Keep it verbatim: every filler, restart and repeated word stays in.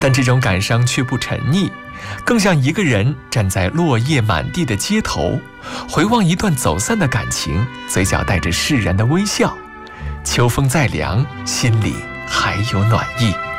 但这种感伤却不沉溺，更像一个人站在落叶满地的街头，回望一段走散的感情，嘴角带着释然的微笑。秋风再凉，心里还有暖意。